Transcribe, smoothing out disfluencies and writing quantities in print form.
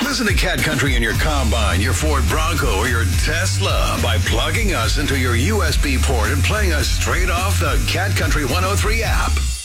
Listen to Cat Country in your Combine, your Ford Bronco, or your Tesla by plugging us into your USB port and playing us straight off the Cat Country 103 app.